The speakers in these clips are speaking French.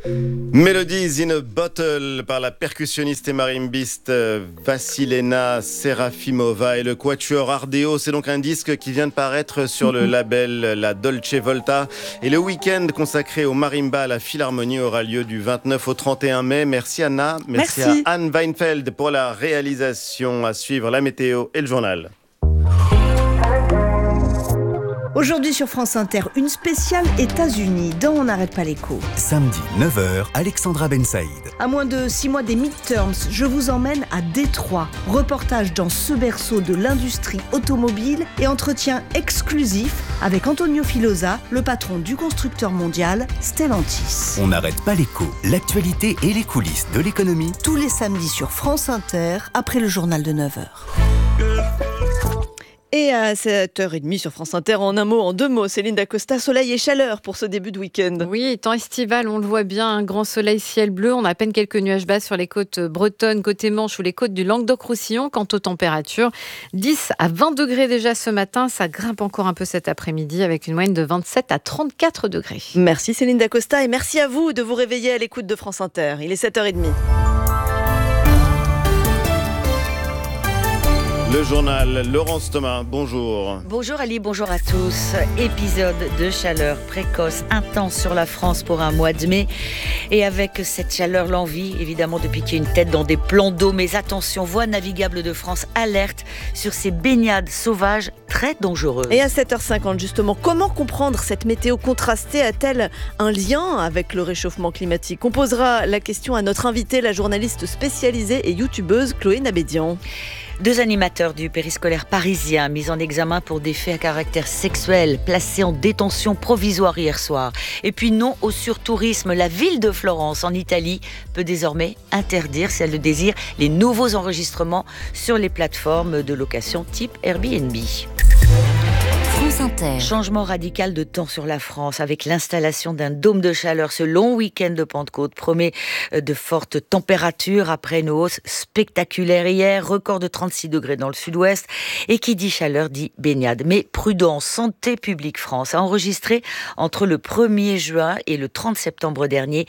Melodies in a Bottle par la percussionniste et marimbiste Vassilena Serafimova et le quatuor Ardeo. C'est donc un disque qui vient de paraître sur le label La Dolce Volta. Et le week-end consacré au marimba à la Philharmonie aura lieu du 29 au 31 mai. Merci Anna. Merci à Anne Weinfeld pour la réalisation. À suivre la météo et le journal. Aujourd'hui sur France Inter, une spéciale États-Unis dans On n'arrête pas l'écho. Samedi 9h, Alexandra Ben Saïd. À moins de 6 mois des midterms, je vous emmène à Détroit. Reportage dans ce berceau de l'industrie automobile et entretien exclusif avec Antonio Filosa, le patron du constructeur mondial Stellantis. On n'arrête pas l'écho, l'actualité et les coulisses de l'économie. Tous les samedis sur France Inter, après le journal de 9h. Et à 7h30 sur France Inter, en un mot, en deux mots, Céline Dacosta, soleil et chaleur pour ce début de week-end. Oui, temps estival, on le voit bien, un grand soleil, ciel bleu. On a à peine quelques nuages bas sur les côtes bretonnes, côté Manche ou les côtes du Languedoc-Roussillon. Quant aux températures, 10 à 20 degrés déjà ce matin. Ça grimpe encore un peu cet après-midi avec une moyenne de 27 à 34 degrés. Merci Céline Dacosta et merci à vous de vous réveiller à l'écoute de France Inter. Il est 7h30. Le journal, Laurence Thomas, bonjour. Bonjour Ali, bonjour à tous. Épisode de chaleur précoce, intense sur la France pour un mois de mai. Et avec cette chaleur, l'envie, évidemment, de piquer une tête dans des plans d'eau. Mais attention, Voies navigables de France alerte sur ces baignades sauvages très dangereuses. Et à 7h50, justement, comment comprendre cette météo contrastée? A-t-elle un lien avec le réchauffement climatique? On posera la question à notre invitée, la journaliste spécialisée et youtubeuse Chloé Nabédian. 2 animateurs du périscolaire parisien mis en examen pour des faits à caractère sexuel, placés en détention provisoire hier soir. Et puis non au surtourisme, la ville de Florence en Italie peut désormais interdire, si elle le désire, les nouveaux enregistrements sur les plateformes de location type Airbnb. France Inter. Changement radical de temps sur la France avec l'installation d'un dôme de chaleur. Ce long week-end de Pentecôte promet de fortes températures après une hausse spectaculaire hier. Record de 36 degrés dans le sud-ouest. Et qui dit chaleur dit baignade. Mais prudence, Santé publique France a enregistré entre le 1er juin et le 30 septembre dernier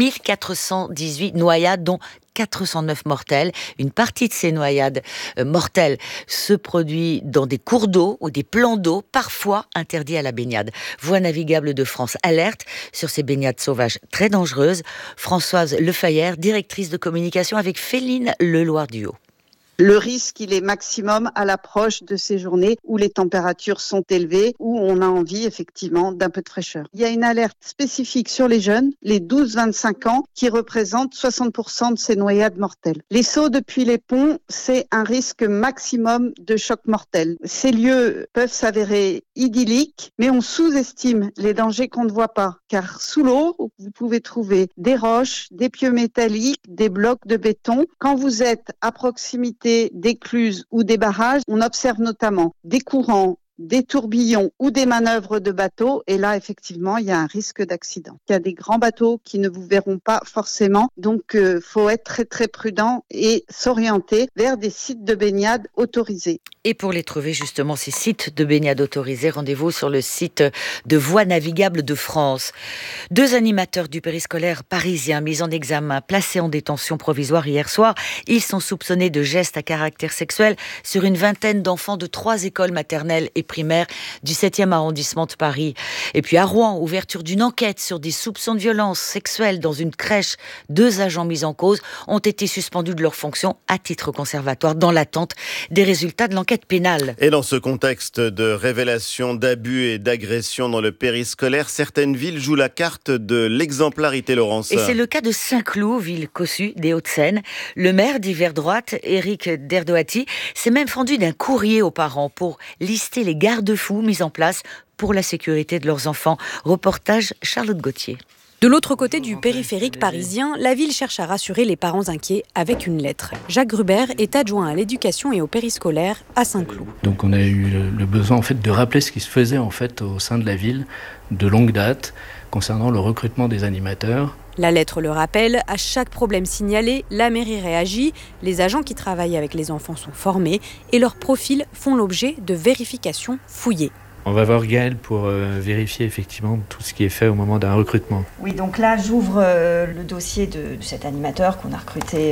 1418 noyades, dont 409 mortels. Une partie de ces noyades mortelles se produit dans des cours d'eau ou des plans d'eau, parfois interdits à la baignade. Voies navigables de France alerte sur ces baignades sauvages très dangereuses. Françoise Lefayère, directrice de communication avec Féline Leloir-Duhaut. Le risque, il est maximum à l'approche de ces journées où les températures sont élevées, où on a envie effectivement d'un peu de fraîcheur. Il y a une alerte spécifique sur les jeunes, les 12-25 ans, qui représentent 60% de ces noyades mortelles. Les sauts depuis les ponts, c'est un risque maximum de choc mortel. Ces lieux peuvent s'avérer idylliques, mais on sous-estime les dangers qu'on ne voit pas. Car sous l'eau, vous pouvez trouver des roches, des pieux métalliques, des blocs de béton. Quand vous êtes à proximité d'écluses ou des barrages, on observe notamment des courants, des tourbillons ou des manœuvres de bateaux. Et là, effectivement, il y a un risque d'accident. Il y a des grands bateaux qui ne vous verront pas forcément. Donc, faut être très, très prudent et s'orienter vers des sites de baignade autorisés. Et pour les trouver, justement, ces sites de baignade autorisés, rendez-vous sur le site de Voies navigables de France. 2 animateurs du périscolaire parisien mis en examen, placés en détention provisoire hier soir. Ils sont soupçonnés de gestes à caractère sexuel sur une vingtaine d'enfants de 3 écoles maternelles et primaires du 7e arrondissement de Paris. Et puis à Rouen, ouverture d'une enquête sur des soupçons de violence sexuelle dans une crèche. 2 agents mis en cause ont été suspendus de leurs fonctions à titre conservatoire dans l'attente des résultats de l'enquête pénale. Et dans ce contexte de révélation d'abus et d'agressions dans le périscolaire, certaines villes jouent la carte de l'exemplarité, Laurence. Et c'est le cas de Saint-Cloud, ville cossue des Hauts-de-Seine. Le maire d'hiver droite, Éric Derdoati, s'est même fendu d'un courrier aux parents pour lister les garde-fous mis en place pour la sécurité de leurs enfants. Reportage Charlotte Gauthier. De l'autre côté du périphérique parisien, la ville cherche à rassurer les parents inquiets avec une lettre. Jacques Gruber est adjoint à l'éducation et au périscolaire à Saint-Cloud. Donc on a eu le besoin en fait de rappeler ce qui se faisait en fait au sein de la ville de longue date concernant le recrutement des animateurs. La lettre le rappelle, à chaque problème signalé, la mairie réagit, les agents qui travaillent avec les enfants sont formés et leurs profils font l'objet de vérifications fouillées. On va voir Gaël pour vérifier effectivement tout ce qui est fait au moment d'un recrutement. Oui, donc là, j'ouvre le dossier de cet animateur qu'on a recruté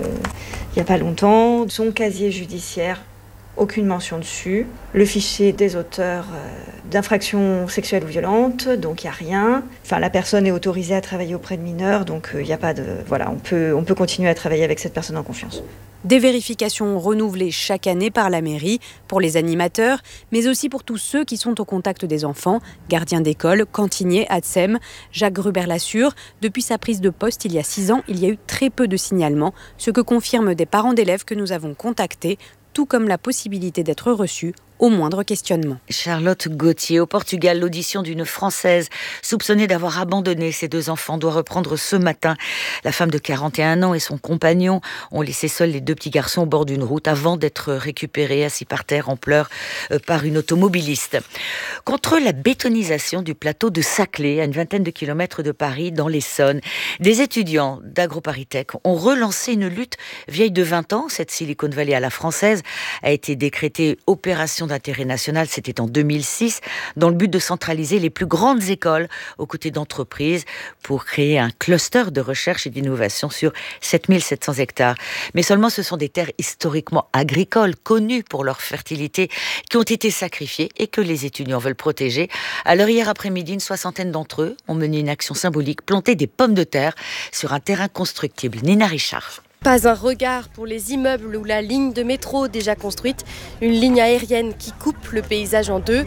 il n'y a pas longtemps. Son casier judiciaire, aucune mention dessus. Le fichier des auteurs d'infractions sexuelles ou violentes, donc il n'y a rien. Enfin, la personne est autorisée à travailler auprès de mineurs, donc il n'y a pas de... Voilà, on peut continuer à travailler avec cette personne en confiance. Des vérifications renouvelées chaque année par la mairie pour les animateurs, mais aussi pour tous ceux qui sont au contact des enfants, gardiens d'école, cantiniers, ATSEM. Jacques Gruber l'assure, depuis sa prise de poste il y a 6 ans, il y a eu très peu de signalements, ce que confirment des parents d'élèves que nous avons contactés, tout comme la possibilité d'être reçus au moindre questionnement. Charlotte Gauthier, au Portugal, l'audition d'une Française soupçonnée d'avoir abandonné ses 2 enfants doit reprendre ce matin. La femme de 41 ans et son compagnon ont laissé seuls les 2 petits garçons au bord d'une route avant d'être récupérés assis par terre en pleurs par une automobiliste. Contre la bétonisation du plateau de Saclay, à une vingtaine de kilomètres de Paris, dans l'Essonne, des étudiants d'AgroParisTech ont relancé une lutte vieille de 20 ans. Cette Silicon Valley à la française a été décrétée opération d'intérêt national, c'était en 2006, dans le but de centraliser les plus grandes écoles aux côtés d'entreprises pour créer un cluster de recherche et d'innovation sur 7700 hectares. Mais seulement ce sont des terres historiquement agricoles, connues pour leur fertilité, qui ont été sacrifiées et que les étudiants veulent protéger. Alors hier après-midi, une 60aine d'entre eux ont mené une action symbolique, planter des pommes de terre sur un terrain constructible. Nina Richard. Pas un regard pour les immeubles ou la ligne de métro déjà construite, une ligne aérienne qui coupe le paysage en 2.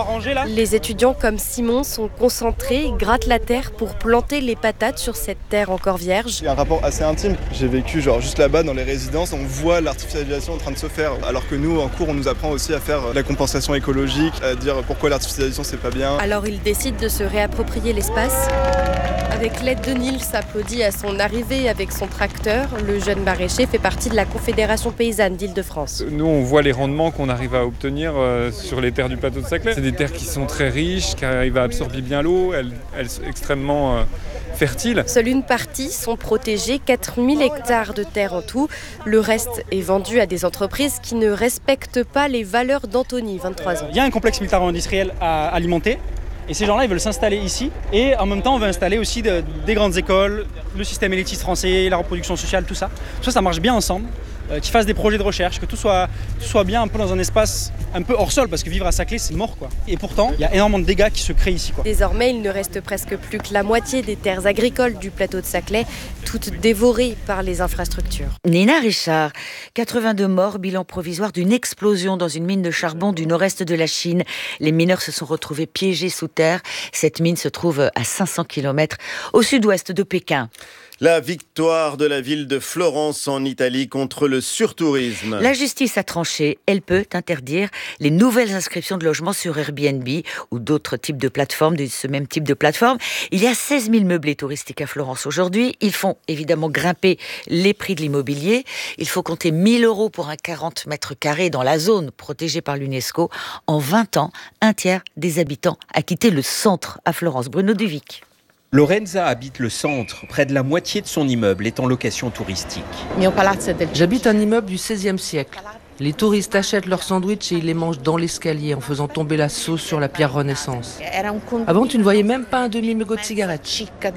Les étudiants comme Simon sont concentrés, grattent la terre pour planter les patates sur cette terre encore vierge. Il y a un rapport assez intime. J'ai vécu juste là-bas dans les résidences, on voit l'artificialisation en train de se faire. Alors que nous, en cours, on nous apprend aussi à faire la compensation écologique, à dire pourquoi l'artificialisation c'est pas bien. Alors ils décident de se réapproprier l'espace. Avec l'aide de Nils, s'applaudit à son arrivée avec son tracteur. Le jeune maraîcher fait partie de la Confédération paysanne d'Île-de-France. Nous, on voit les rendements qu'on arrive à obtenir sur les terres du plateau de Saclay. C'est des terres qui sont très riches, qui arrivent à absorber bien l'eau, elles sont extrêmement fertiles. Seule une partie sont protégées, 4000 hectares de terre en tout. Le reste est vendu à des entreprises qui ne respectent pas les valeurs d'Anthony, 23 ans. Il y a un complexe militaro-industriel à alimenter. Et ces gens-là, ils veulent s'installer ici. Et en même temps, on veut installer aussi des grandes écoles, le système électrique français, la reproduction sociale, tout ça. Ça marche bien ensemble. Qu'ils fassent des projets de recherche, que tout soit bien un peu dans un espace un peu hors sol, parce que vivre à Saclay, c'est mort, quoi. Et pourtant, il y a énormément de dégâts qui se créent ici, quoi. Désormais, il ne reste presque plus que la moitié des terres agricoles du plateau de Saclay, toutes dévorées par les infrastructures. Nina Richard, 82 morts, bilan provisoire d'une explosion dans une mine de charbon du nord-est de la Chine. Les mineurs se sont retrouvés piégés sous terre. Cette mine se trouve à 500 km au sud-ouest de Pékin. La victoire de la ville de Florence en Italie contre le surtourisme. La justice a tranché. Elle peut interdire les nouvelles inscriptions de logements sur Airbnb ou d'autres types de plateformes, de ce même type de plateforme. Il y a 16 000 meublés touristiques à Florence aujourd'hui. Ils font évidemment grimper les prix de l'immobilier. Il faut compter 1 000 € pour un 40 mètres carrés dans la zone protégée par l'UNESCO. En 20 ans, un tiers des habitants a quitté le centre à Florence. Bruno Duvic. Lorenza habite le centre. Près de la moitié de son immeuble est en location touristique. J'habite un immeuble du XVIe siècle. Les touristes achètent leurs sandwichs et ils les mangent dans l'escalier en faisant tomber la sauce sur la pierre Renaissance. Avant, tu ne voyais même pas un demi-mégot de cigarette.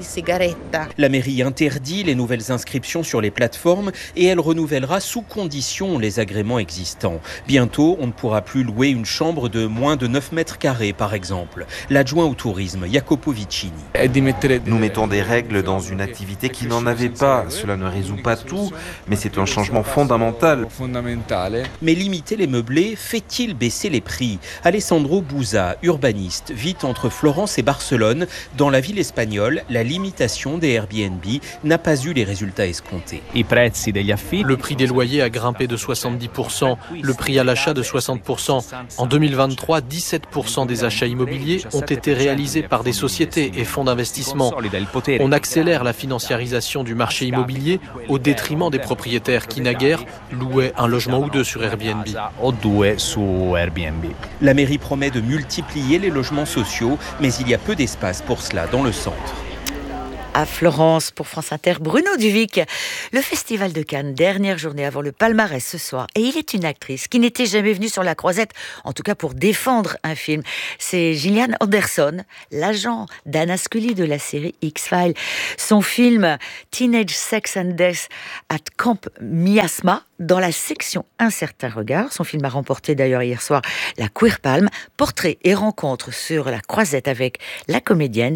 La mairie interdit les nouvelles inscriptions sur les plateformes et elle renouvellera sous condition les agréments existants. Bientôt, on ne pourra plus louer une chambre de moins de 9 mètres carrés, par exemple. L'adjoint au tourisme, Jacopo Vicini. Nous mettons des règles dans une activité qui n'en avait pas. Cela ne résout pas tout, mais c'est un changement fondamental. Mais limiter les meublés fait-il baisser les prix ? Alessandro Bouza, urbaniste, vit entre Florence et Barcelone. Dans la ville espagnole, la limitation des Airbnb n'a pas eu les résultats escomptés. Le prix des loyers a grimpé de 70%, le prix à l'achat de 60%. En 2023, 17% des achats immobiliers ont été réalisés par des sociétés et fonds d'investissement. On accélère la financiarisation du marché immobilier au détriment des propriétaires qui naguère louaient un logement ou deux sur Airbnb. La mairie promet de multiplier les logements sociaux, mais il y a peu d'espace pour cela dans le centre. à Florence pour France Inter. Bruno Duvic, le Festival de Cannes, dernière journée avant le palmarès ce soir. Et il est une actrice qui n'était jamais venue sur la croisette, en tout cas pour défendre un film. C'est Gillian Anderson, l'agent d'Anna Scully de la série X-Files. Son film Teenage Sex and Death at Camp Miasma, dans la section Un certain regard. Son film a remporté d'ailleurs hier soir la Queer Palm. Portrait et rencontre sur la croisette avec la comédienne